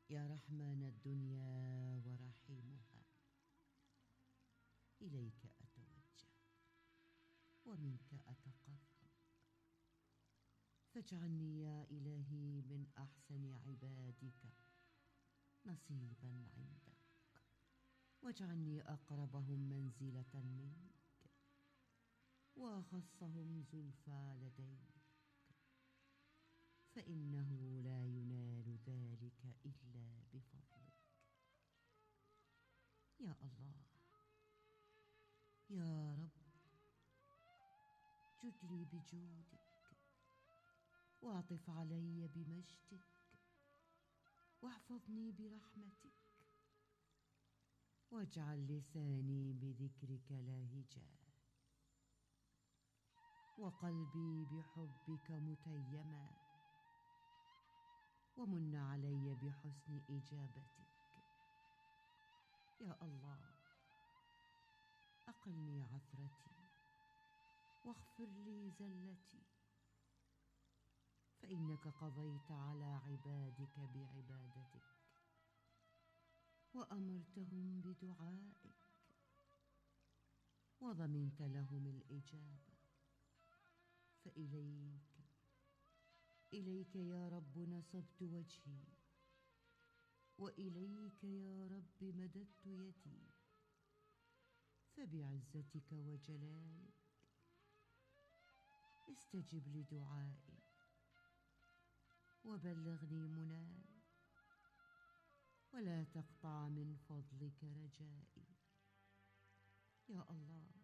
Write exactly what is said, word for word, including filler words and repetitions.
يا رحمن الدنيا ورحيمها، إليك أتوجه ومنك أتقرب، فاجعلني يا إلهي من أحسن عبادك نصيبا عندك، واجعلني أقربهم منزلة منك وأخصهم زلفى لديك، فإنه لا ينال ذلك إلا بفضلك. يا الله، يا رب، جد لي بجودك، واعطف علي بمجدك، واحفظني برحمتك، واجعل لساني بذكرك لاهجا، وقلبي بحبك متيما، ومن علي بحسن إجابتك. يا الله، أقلني عثرتي واغفر لي زلتي، فإنك قضيت على عبادك بعبادتك، وأمرتهم بدعائك، وضمنت لهم الإجابة، فإليك إليك يا رب نصبت وجهي، وإليك يا رب مددت يدي، فبعزتك وجلالك استجب لدعائي وبلغني مناي، ولا تقطع من فضلك رجائي. يا الله،